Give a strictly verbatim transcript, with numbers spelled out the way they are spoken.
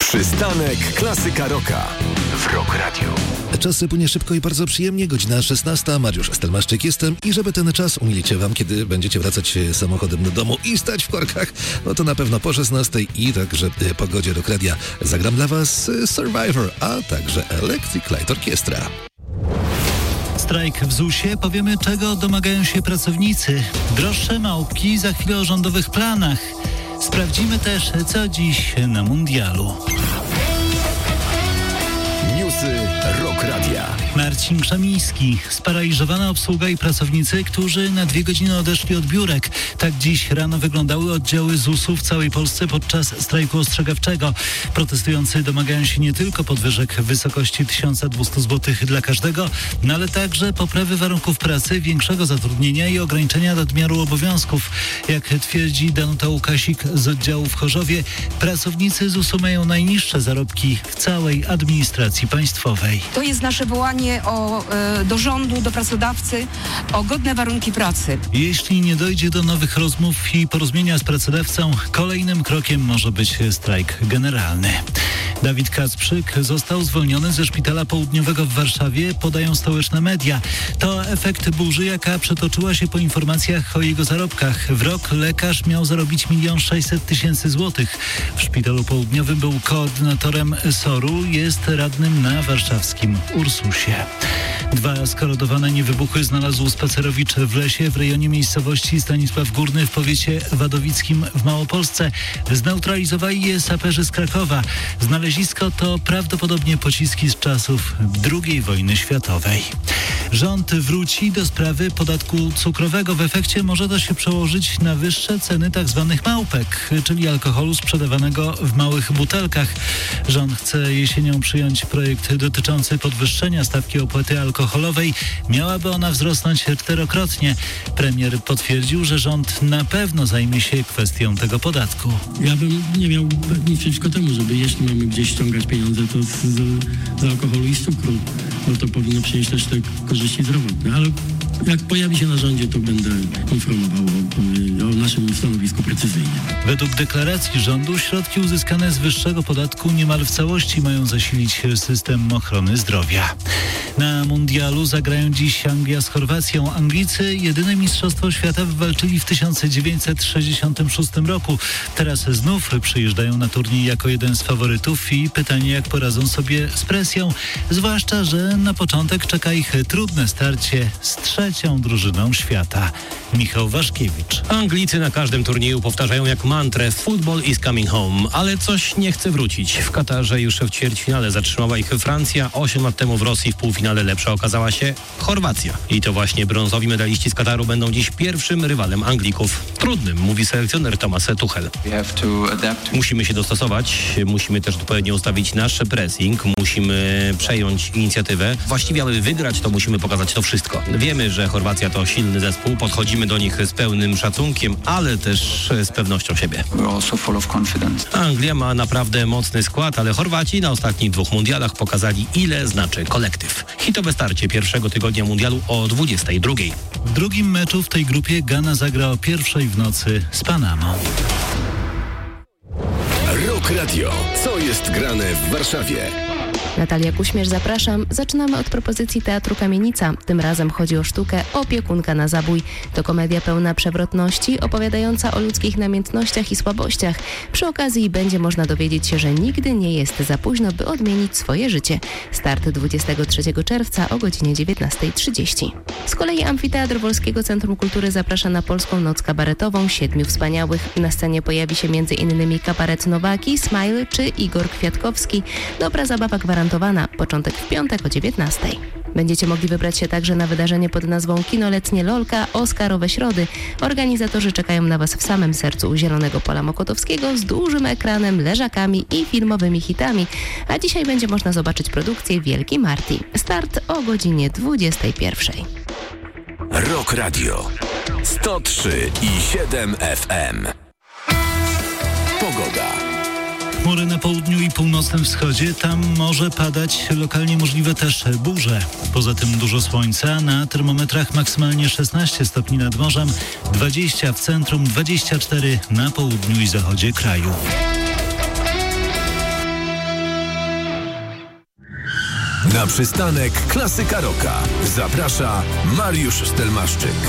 Przystanek Klasyka Rocka w Rock Radio. Czas płynie szybko i bardzo przyjemnie. Godzina szesnasta. Mariusz Stelmaszczyk jestem i żeby ten czas umilicie wam, kiedy będziecie wracać samochodem do domu i stać w korkach, no to na pewno po szesnastej i także po godzie Rock Radia zagram dla was Survivor, a także Electric Light Orchestra. Strajk w zusie, powiemy czego domagają się pracownicy. Droższe małpki, za chwilę o rządowych planach. Sprawdzimy też, co dziś na mundialu. Newsy Rock Radia. Marcin Krzemiński. Sparaliżowana obsługa i pracownicy, którzy na dwie godziny odeszli od biurek. Tak dziś rano wyglądały oddziały zusu w całej Polsce podczas strajku ostrzegawczego. Protestujący domagają się nie tylko podwyżek w wysokości tysiąc dwieście złotych dla każdego, no ale także poprawy warunków pracy, większego zatrudnienia i ograniczenia nadmiaru obowiązków. Jak twierdzi Danuta Łukasik z oddziału w Chorzowie, pracownicy zusu mają najniższe zarobki w całej administracji państwowej. To jest nasze wołanie o, e, do rządu, do pracodawcy o godne warunki pracy. Jeśli nie dojdzie do nowych rozmów i porozumienia z pracodawcą, kolejnym krokiem może być strajk generalny. Dawid Kacprzyk został zwolniony ze szpitala południowego w Warszawie, podają stołeczne media. To efekt burzy, jaka przetoczyła się po informacjach o jego zarobkach. W rok lekarz miał zarobić milion sześćset tysięcy złotych. W szpitalu południowym był koordynatorem soru, jest radnym na warszawskim Ursusie. Dwa skorodowane niewybuchy znalazł spacerowicz w lesie w rejonie miejscowości Stanisław Górny w powiecie wadowickim w Małopolsce. Zneutralizowali je saperzy z Krakowa. Znalezisko to prawdopodobnie pociski z czasów drugiej wojny światowej. Rząd wróci do sprawy podatku cukrowego. W efekcie może to się przełożyć na wyższe ceny tzw. małpek, czyli alkoholu sprzedawanego w małych butelkach. Rząd chce jesienią przyjąć projekt dotyczący podwyższenia stawki opłaty alkoholowej. Miałaby ona wzrosnąć czterokrotnie. Premier potwierdził, że rząd na pewno zajmie się kwestią tego podatku. Ja bym nie miał nic przeciwko temu, żeby jeśli mamy gdzieś ściągać pieniądze, to z, z alkoholu i z cukru, bo to powinno przynieść też te korzyści zdrowotne, ale jak pojawi się na rządzie, to będę informował o, o naszym stanowisku precyzyjnie. Według deklaracji rządu środki uzyskane z wyższego podatku niemal w całości mają zasilić system ochrony zdrowia. Na mundialu zagrają dziś Anglia z Chorwacją. Anglicy jedyne mistrzostwo świata wywalczyli w tysiąc dziewięćset sześćdziesiątym szóstym roku. Teraz znów przyjeżdżają na turniej jako jeden z faworytów i pytanie, jak poradzą sobie z presją, zwłaszcza, że na początek czeka ich trudne starcie z trzecią drużyną świata. Michał Waszkiewicz. Anglicy na każdym turnieju powtarzają jak mantrę "Football is coming home", ale coś nie chce wrócić. W Katarze już w ćwierćfinale zatrzymała ich Francja, osiem lat temu w Rosji w półfinale lepsza okazała się Chorwacja. I to właśnie brązowi medaliści z Kataru będą dziś pierwszym rywalem Anglików. Trudnym, mówi selekcjoner Thomas Tuchel. Musimy się dostosować, musimy też odpowiednio ustawić nasz pressing, musimy przejąć inicjatywę. Właściwie, aby wygrać, to musimy pokazać to wszystko. Wiemy, że Chorwacja to silny zespół, podchodzimy do nich z pełnym szacunkiem, ale też z pewnością siebie. Anglia ma naprawdę mocny skład, ale Chorwaci na ostatnich dwóch mundialach pokazali, ile znaczy kolektyw. Hitowe starcie pierwszego tygodnia mundialu o dwudziestej drugiej. W drugim meczu w tej grupie Ghana zagra o pierwszej w nocy z Panamą. Rock Radio. Co jest grane w Warszawie? Natalia Kuśmierz, zapraszam. Zaczynamy od propozycji Teatru Kamienica. Tym razem chodzi o sztukę Opiekunka na zabój. To komedia pełna przewrotności, opowiadająca o ludzkich namiętnościach i słabościach. Przy okazji będzie można dowiedzieć się, że nigdy nie jest za późno, by odmienić swoje życie. Start dwudziestego trzeciego czerwca o godzinie dziewiętnasta trzydzieści. Z kolei Amfiteatr Wolskiego Centrum Kultury zaprasza na Polską Noc Kabaretową Siedmiu Wspaniałych. Na scenie pojawi się m.in. kabaret Nowaki, Smile czy Igor Kwiatkowski. Dobra zabawa gwarantowana. Początek w piątek o dziewiętnastej. Będziecie mogli wybrać się także na wydarzenie pod nazwą Kinoletnie Lolka Oscarowe Środy. Organizatorzy czekają na Was w samym sercu Zielonego Pola Mokotowskiego z dużym ekranem, leżakami i filmowymi hitami. A dzisiaj będzie można zobaczyć produkcję Wielki Marty. Start o godzinie dwudziestej pierwszej. Rock Radio sto trzy i siedem F M. Pogoda. Chmury na południu i północnym wschodzie, tam może padać, lokalnie możliwe też burze. Poza tym dużo słońca, na termometrach maksymalnie szesnaście stopni nad morzem, dwadzieścia w centrum, dwadzieścia cztery na południu i zachodzie kraju. Na przystanek Klasyka Rocka zaprasza Mariusz Stelmaszczyk.